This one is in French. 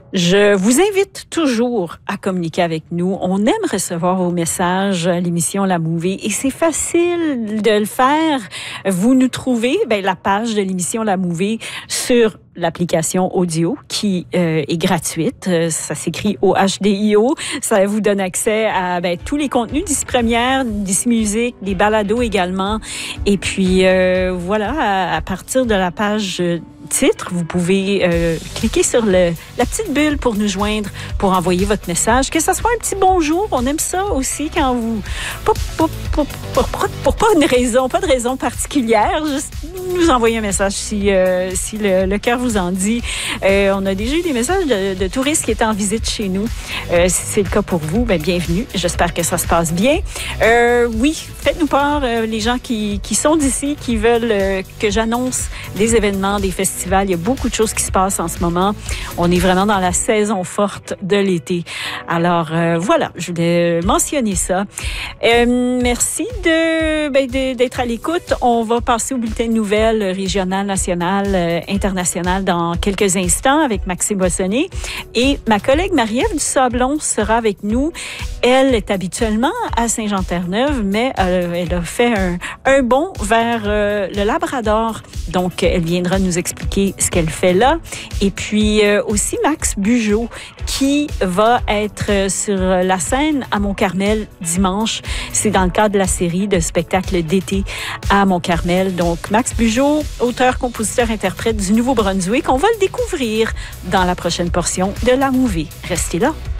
Je vous invite toujours à communiquer avec nous. On aime recevoir vos messages à l'émission La Mouvée et c'est facile de le faire. Vous nous trouvez, la page de l'émission La Mouvée sur l'application audio qui est gratuite. Ça s'écrit OHDIO. Ça vous donne accès à tous les contenus d'ici Première, d'ici Musique, des balados également. Et puis voilà, à partir de la page titre, vous pouvez cliquer sur la petite bulle pour nous joindre, pour envoyer votre message. Que ça soit un petit bonjour, on aime ça aussi quand vous... Pour pas de raison particulière, juste nous envoyer un message si le cœur vous en dit. On a déjà eu des messages de touristes qui étaient en visite chez nous. Si c'est le cas pour vous, bienvenue. J'espère que ça se passe bien. Oui, faites-nous part, les gens qui sont d'ici, qui veulent que j'annonce des événements, des festivals. Il y a beaucoup de choses qui se passent en ce moment. On est vraiment dans la saison forte de l'été. Alors, voilà, je voulais mentionner ça. Merci d'être à l'écoute. On va passer au bulletin de nouvelles régional, national, international dans quelques instants avec Maxime Boissonnet. Et ma collègue Marie-Ève Dusablon sera avec nous. Elle est habituellement à Saint-Jean-Terre-Neuve, mais elle a fait un bond vers le Labrador. Donc, elle viendra nous expliquer ce qu'elle fait là. Et puis aussi Max Bugeaud qui va être sur la scène à Mont-Carmel dimanche. C'est dans le cadre de la série de spectacles d'été à Mont-Carmel. Donc, Max Bugeaud, auteur, compositeur, interprète du Nouveau-Brunswick. On va le découvrir dans la prochaine portion de La Mouvée. Restez là.